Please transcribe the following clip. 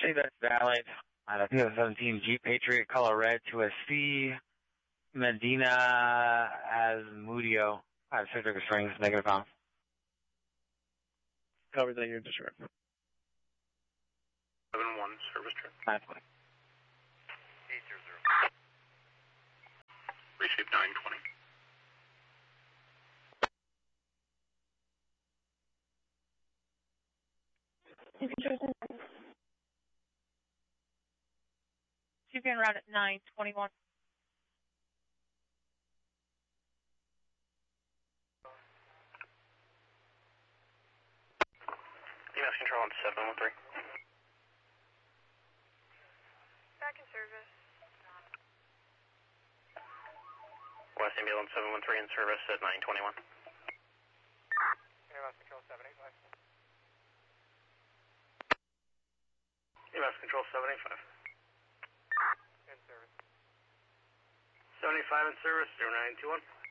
See, that's valid. I think it was 17 Jeep Patriot, color red to a C. Medina Asmudio. Citric Springs, negative pound. Cover that you're discharged. 7-1, service trip. 920. 800. Reshape 920. You can route at 921. EMS control on 713. Back in service. West ambulance 713 in service at 921. EMS control 785. EMS control 785. In service. 75 in service, 0921.